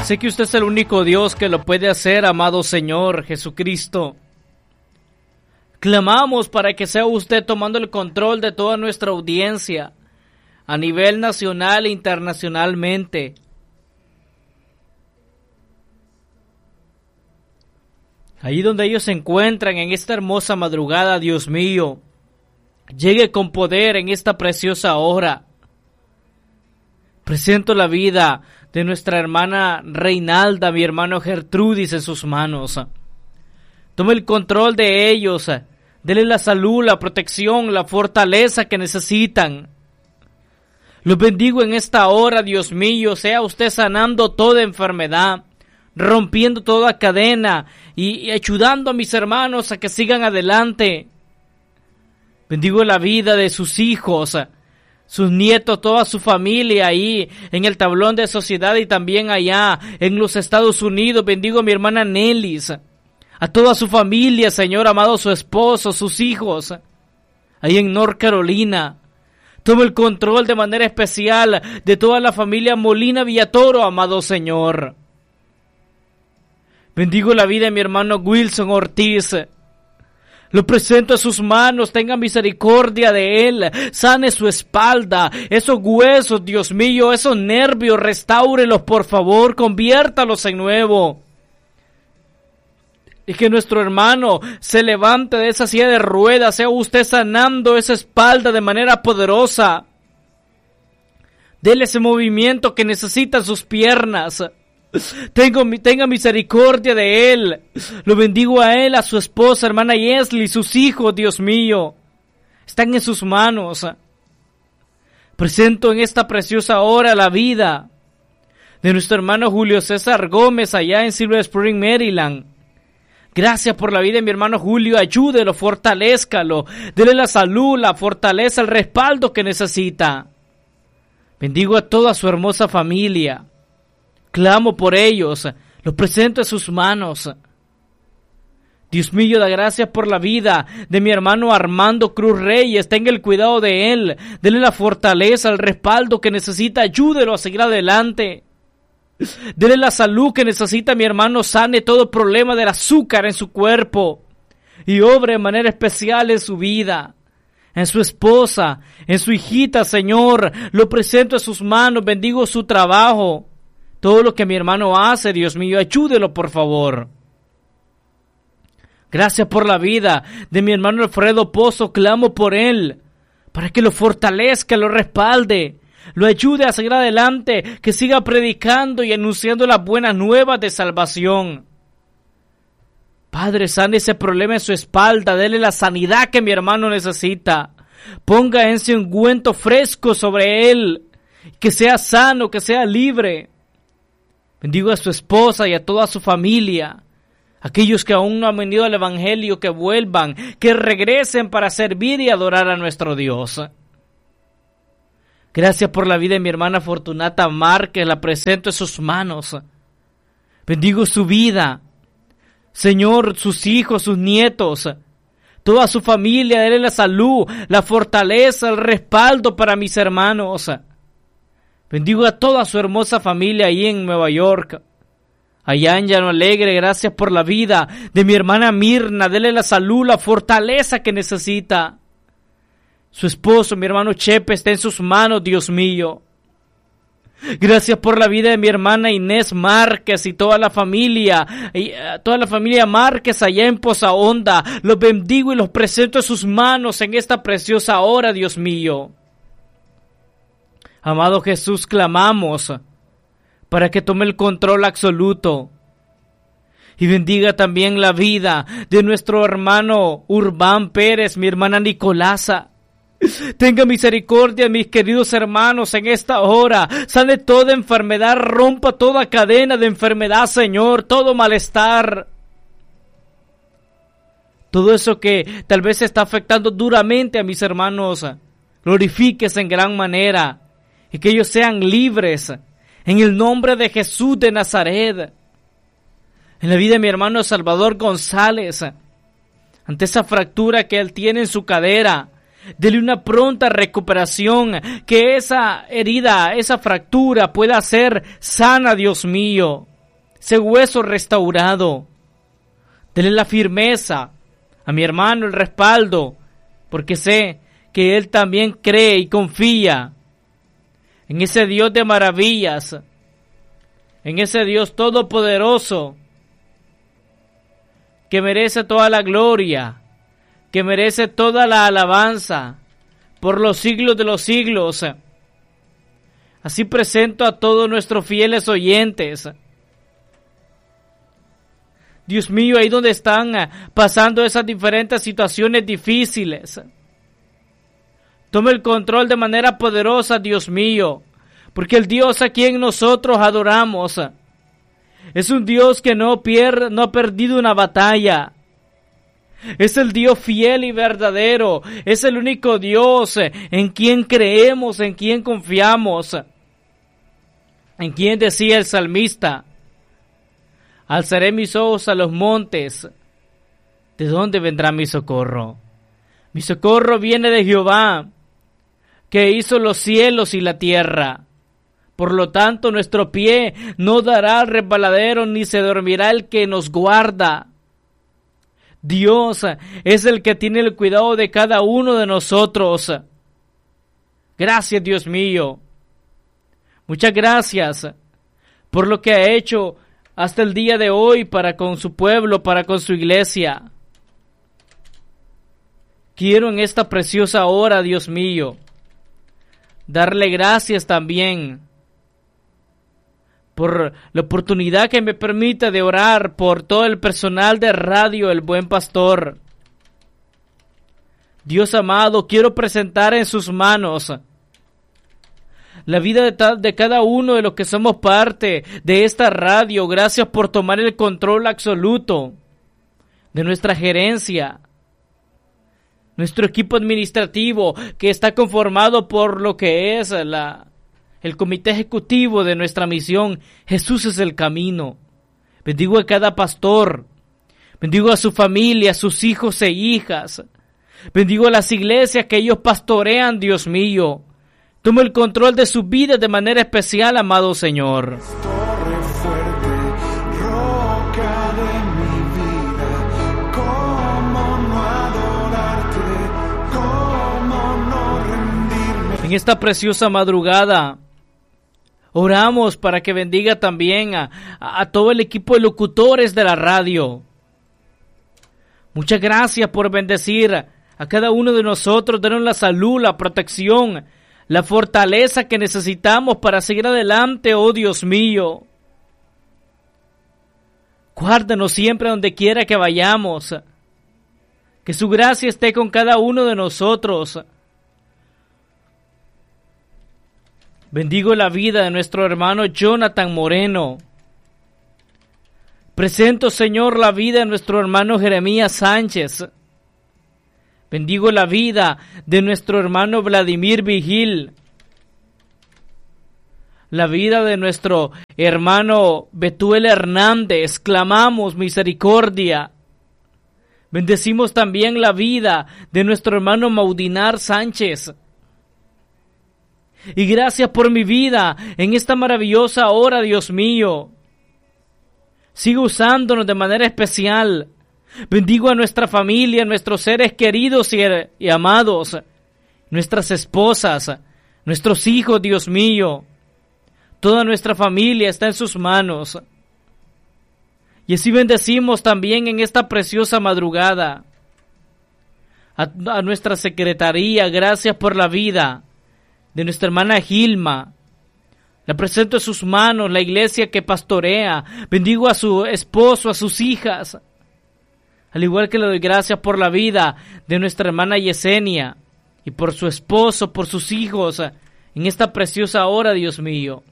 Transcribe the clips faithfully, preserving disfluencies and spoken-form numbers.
Sé que usted es el único Dios que lo puede hacer, amado Señor Jesucristo. Clamamos para que sea usted tomando el control de toda nuestra audiencia, a nivel nacional e internacionalmente. Ahí donde ellos se encuentran en esta hermosa madrugada, Dios mío, llegue con poder en esta preciosa hora. Presento la vida de nuestra hermana Reinalda, mi hermano Gertrudis en sus manos. Tome el control de ellos, dele la salud, la protección, la fortaleza que necesitan. Los bendigo en esta hora, Dios mío, sea usted sanando toda enfermedad, rompiendo toda cadena y, y ayudando a mis hermanos a que sigan adelante. Bendigo la vida de sus hijos, sus nietos, toda su familia ahí en el tablón de sociedad y también allá en los Estados Unidos. Bendigo a mi hermana Nelis, a toda su familia, Señor amado, su esposo, sus hijos, ahí en North Carolina. Toma el control de manera especial de toda la familia Molina Villatoro, amado Señor. Bendigo la vida de mi hermano Wilson Ortiz. Lo presento a sus manos, tenga misericordia de él, sane su espalda, esos huesos, Dios mío, esos nervios, restáurelos por favor, conviértalos en nuevo. Y que nuestro hermano se levante de esa silla de ruedas, sea usted sanando esa espalda de manera poderosa. Dele ese movimiento que necesitan sus piernas. Tengo, tenga misericordia de él. Lo bendigo a él, a su esposa, hermana Yesley, sus hijos, Dios mío. Están en sus manos. Presento en esta preciosa hora la vida de nuestro hermano Julio César Gómez allá en Silver Spring, Maryland. Gracias por la vida de mi hermano Julio, ayúdelo, fortalézcalo, dele la salud, la fortaleza, el respaldo que necesita. Bendigo a toda su hermosa familia. Clamo por ellos, los presento en sus manos. Dios mío, da gracias por la vida de mi hermano Armando Cruz Reyes. Tenga el cuidado de él, dele la fortaleza, el respaldo que necesita, ayúdelo a seguir adelante. Dele la salud que necesita mi hermano, sane todo problema del azúcar en su cuerpo y obre de manera especial en su vida, en su esposa, en su hijita, Señor. Lo presento en sus manos, bendigo su trabajo. Todo lo que mi hermano hace, Dios mío, ayúdelo por favor. Gracias por la vida de mi hermano Alfredo Pozo, clamo por él, para que lo fortalezca, lo respalde, lo ayude a seguir adelante, que siga predicando y anunciando las buenas nuevas de salvación. Padre, sane ese problema en su espalda, dele la sanidad que mi hermano necesita. Ponga ese ungüento fresco sobre él, que sea sano, que sea libre. Bendigo a su esposa y a toda su familia. Aquellos que aún no han venido al Evangelio, que vuelvan, que regresen para servir y adorar a nuestro Dios. Gracias por la vida de mi hermana Fortunata Márquez, la presento en sus manos. Bendigo su vida. Señor, sus hijos, sus nietos, toda su familia, dele la salud, la fortaleza, el respaldo para mis hermanos. Bendigo a toda su hermosa familia ahí en Nueva York. Allá en Llano Alegre, gracias por la vida de mi hermana Mirna. Dele la salud, la fortaleza que necesita. Su esposo, mi hermano Chepe, está en sus manos, Dios mío. Gracias por la vida de mi hermana Inés Márquez y toda la familia, y, uh, toda la familia Márquez allá en Poza Honda. Los bendigo y los presento en sus manos en esta preciosa hora, Dios mío. Amado Jesús, clamamos para que tome el control absoluto y bendiga también la vida de nuestro hermano Urbán Pérez, mi hermana Nicolasa. Tenga misericordia, mis queridos hermanos, en esta hora. Sane toda enfermedad, rompa toda cadena de enfermedad, Señor, todo malestar. Todo eso que tal vez está afectando duramente a mis hermanos, glorifíquese en gran manera y que ellos sean libres en el nombre de Jesús de Nazaret. En la vida de mi hermano Salvador González, ante esa fractura que él tiene en su cadera, dele una pronta recuperación, que esa herida, esa fractura pueda ser sana, Dios mío. ese hueso restaurado. Dele la firmeza a mi hermano, el respaldo, porque sé que él también cree y confía en ese Dios de maravillas, en ese Dios todopoderoso, que merece toda la gloria, que merece toda la alabanza por los siglos de los siglos. Así presento a todos nuestros fieles oyentes. Dios mío, ahí donde están pasando esas diferentes situaciones difíciles, tome el control de manera poderosa, Dios mío, porque el Dios a quien nosotros adoramos es un Dios que no, pierde, no ha perdido una batalla. Es el Dios fiel y verdadero. Es el único Dios en quien creemos, en quien confiamos. En quien decía el salmista: alzaré mis ojos a los montes. ¿De dónde vendrá mi socorro? Mi socorro viene de Jehová, que hizo los cielos y la tierra. Por lo tanto, nuestro pie no dará al resbaladero, ni se dormirá el que nos guarda. Dios es el que tiene el cuidado de cada uno de nosotros. Gracias, Dios mío. Muchas gracias por lo que ha hecho hasta el día de hoy para con su pueblo, para con su iglesia. Quiero en esta preciosa hora, Dios mío, darle gracias también por la oportunidad que me permite de orar por todo el personal de Radio El Buen Pastor. Dios amado, quiero presentar en sus manos la vida de, ta- de cada uno de los que somos parte de esta radio. Gracias por tomar el control absoluto de nuestra gerencia, nuestro equipo administrativo, que está conformado por lo que es la el comité ejecutivo de nuestra misión. Jesús es el camino. Bendigo a cada pastor, bendigo a su familia, a sus hijos e hijas, bendigo a las iglesias que ellos pastorean, Dios mío. Toma el control de sus vidas de manera especial, amado Señor. Torre fuerte, roca de mi vida, cómo no adorarte, cómo no rendirme. En esta preciosa madrugada oramos para que bendiga también a, a, a todo el equipo de locutores de la radio. Muchas gracias por bendecir a cada uno de nosotros, darnos la salud, la protección, la fortaleza que necesitamos para seguir adelante, oh Dios mío. Guárdanos siempre donde quiera que vayamos. Que su gracia esté con cada uno de nosotros. Bendigo la vida de nuestro hermano Jonathan Moreno. Presento, Señor, la vida de nuestro hermano Jeremías Sánchez. Bendigo la vida de nuestro hermano Vladimir Vigil. La vida de nuestro hermano Betuel Hernández. Clamamos misericordia. Bendecimos también la vida de nuestro hermano Maudinar Sánchez. Y gracias por mi vida en esta maravillosa hora, Dios mío. Sigue usándonos de manera especial. Bendigo a nuestra familia, a nuestros seres queridos y, y amados, nuestras esposas, nuestros hijos, Dios mío. Toda nuestra familia está en sus manos. Y así bendecimos también en esta preciosa madrugada a, a nuestra secretaría. Gracias por la vida de nuestra hermana Gilma. La presento en sus manos, la iglesia que pastorea. Bendigo a su esposo, a sus hijas. Al igual que le doy gracias por la vida de nuestra hermana Yesenia y por su esposo, por sus hijos, en esta preciosa hora, Dios mío.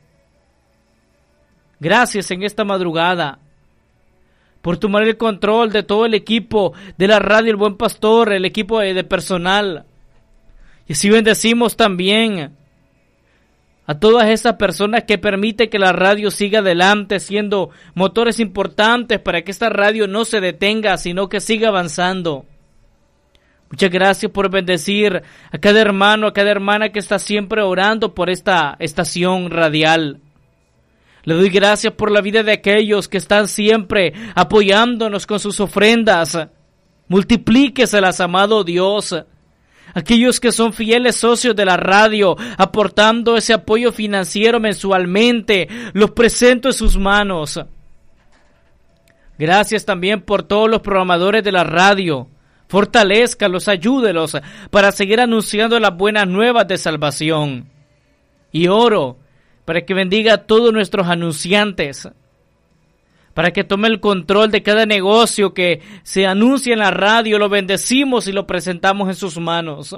Gracias en esta madrugada por tomar el control de todo el equipo de la radio El Buen Pastor, el equipo de personal. Y así bendecimos también a todas esas personas que permiten que la radio siga adelante, siendo motores importantes para que esta radio no se detenga, sino que siga avanzando. Muchas gracias por bendecir a cada hermano, a cada hermana que está siempre orando por esta estación radial. Le doy gracias por la vida de aquellos que están siempre apoyándonos con sus ofrendas. Multiplíqueselas, amado Dios. Aquellos que son fieles socios de la radio, aportando ese apoyo financiero mensualmente, los presento en sus manos. Gracias también por todos los programadores de la radio. Fortalézcalos, ayúdelos para seguir anunciando las buenas nuevas de salvación. Y oro para que bendiga a todos nuestros anunciantes, para que tome el control de cada negocio que se anuncia en la radio. Lo bendecimos y lo presentamos en sus manos.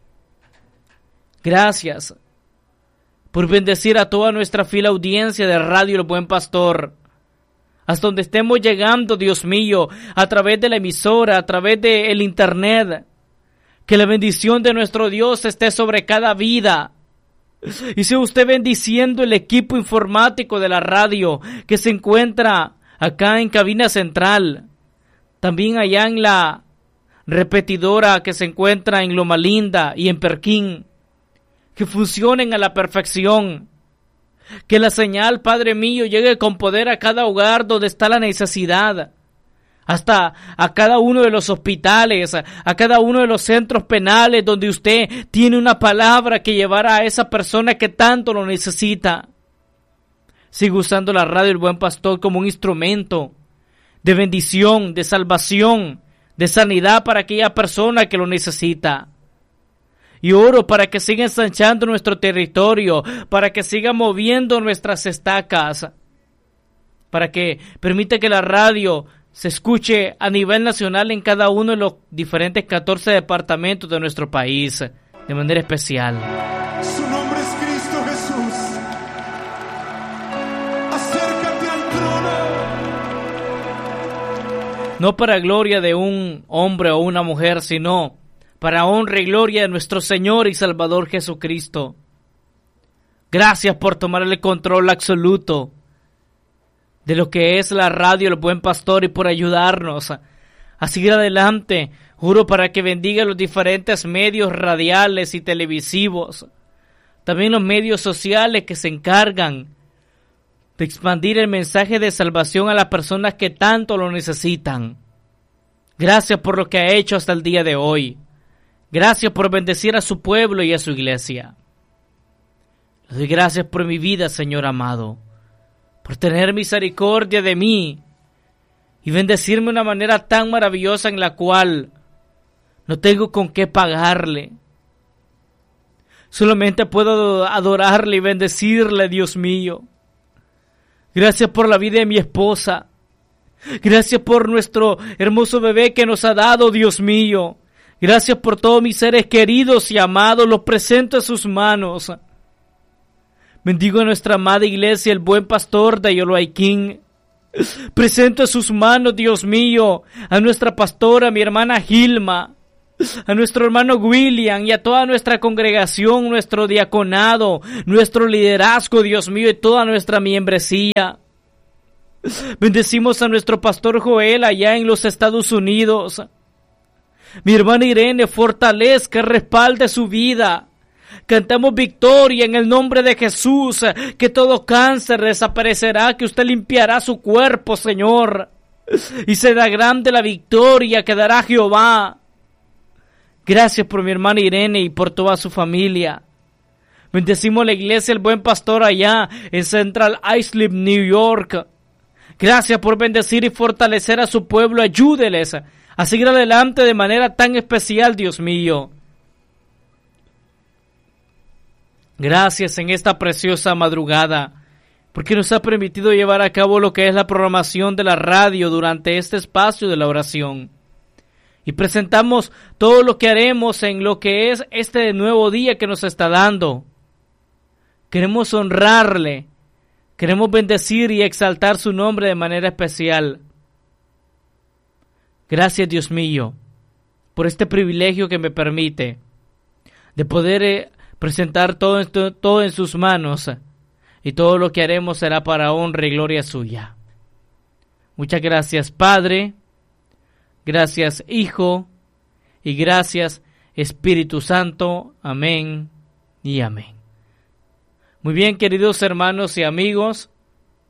Gracias por bendecir a toda nuestra fiel audiencia de Radio El Buen Pastor. Hasta donde estemos llegando, Dios mío, a través de la emisora, a través del internet. Que la bendición de nuestro Dios esté sobre cada vida. Y sea usted bendiciendo el equipo informático de la radio que se encuentra acá en cabina central. También allá en la repetidora que se encuentra en Loma Linda y en Perquín. Que funcionen a la perfección. Que la señal, Padre mío, llegue con poder a cada hogar donde está la necesidad. Hasta a cada uno de los hospitales, a cada uno de los centros penales donde usted tiene una palabra que llevar a esa persona que tanto lo necesita. Sigue usando la radio El Buen Pastor como un instrumento de bendición, de salvación, de sanidad para aquella persona que lo necesita. Y oro para que siga ensanchando nuestro territorio, para que siga moviendo nuestras estacas, para que permita que la radio se escuche a nivel nacional en cada uno de los diferentes catorce departamentos de nuestro país, de manera especial. Su nombre es Cristo Jesús. Acércate al trono. No para gloria de un hombre o una mujer, sino para honra y gloria de nuestro Señor y Salvador Jesucristo. Gracias por tomar el control absoluto de lo que es la radio El Buen Pastor y por ayudarnos a, a seguir adelante. Juro para que bendiga los diferentes medios radiales y televisivos, también los medios sociales que se encargan de expandir el mensaje de salvación a las personas que tanto lo necesitan. Gracias por lo que ha hecho hasta el día de hoy. Gracias por bendecir a su pueblo y a su iglesia. Le doy gracias por mi vida, Señor amado, por tener misericordia de mí y bendecirme de una manera tan maravillosa en la cual no tengo con qué pagarle. Solamente puedo adorarle y bendecirle, Dios mío. Gracias por la vida de mi esposa. Gracias por nuestro hermoso bebé que nos ha dado, Dios mío. Gracias por todos mis seres queridos y amados. Los presento en sus manos. Bendigo a nuestra amada iglesia, el Buen Pastor de Yoloaiquín. Presento en sus manos, Dios mío, a nuestra pastora, mi hermana Gilma, a nuestro hermano William y a toda nuestra congregación, nuestro diaconado, nuestro liderazgo, Dios mío, y toda nuestra membresía. Bendecimos a nuestro pastor Joel allá en los Estados Unidos. Mi hermana Irene, fortalezca, respalde su vida. Cantamos victoria en el nombre de Jesús, que todo cáncer desaparecerá, que usted limpiará su cuerpo, Señor, y será grande la victoria que dará Jehová. Gracias por mi hermana Irene y por toda su familia. Bendecimos la iglesia El Buen Pastor allá en Central Islip, New York. Gracias por bendecir y fortalecer a su pueblo. Ayúdeles a seguir adelante de manera tan especial, Dios mío. Gracias en esta preciosa madrugada, porque nos ha permitido llevar a cabo lo que es la programación de la radio durante este espacio de la oración. Y presentamos todo lo que haremos en lo que es este nuevo día que nos está dando. Queremos honrarle, queremos bendecir y exaltar su nombre de manera especial. Gracias, Dios mío, por este privilegio que me permite de poder eh, presentar todo esto, todo en sus manos, y todo lo que haremos será para honra y gloria suya. Muchas gracias, Padre, gracias, Hijo, y gracias, Espíritu Santo. Amén y amén. Muy bien, queridos hermanos y amigos,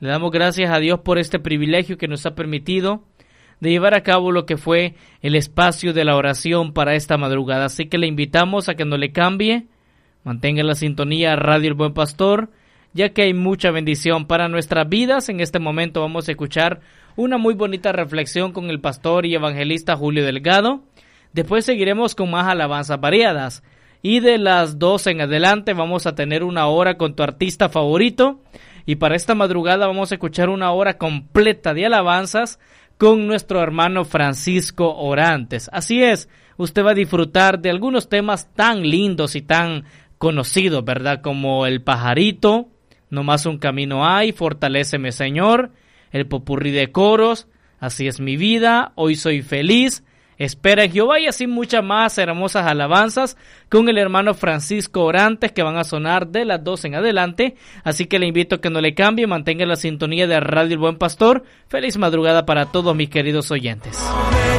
Le damos gracias a Dios por este privilegio que nos ha permitido de llevar a cabo lo que fue el espacio de la oración para esta madrugada. Así que le invitamos a que no le cambie, mantenga la sintonía Radio El Buen Pastor, ya que hay mucha bendición para nuestras vidas. En este momento vamos a escuchar una muy bonita reflexión con el pastor y evangelista Julio Delgado. Después seguiremos con más alabanzas variadas. Y de las doce en adelante vamos a tener una hora con tu artista favorito. Y para esta madrugada vamos a escuchar una hora completa de alabanzas con nuestro hermano Francisco Orantes. Así es, usted va a disfrutar de algunos temas tan lindos y tan conocidos, ¿verdad? Como El Pajarito, No más un camino hay, Fortaléceme Señor, el popurrí de coros, Así es mi vida, Hoy soy feliz, Espera en Jehová, y así muchas más hermosas alabanzas con el hermano Francisco Orantes que van a sonar de las doce en adelante. Así que le invito a que no le cambie, mantenga la sintonía de Radio El Buen Pastor. Feliz madrugada para todos mis queridos oyentes.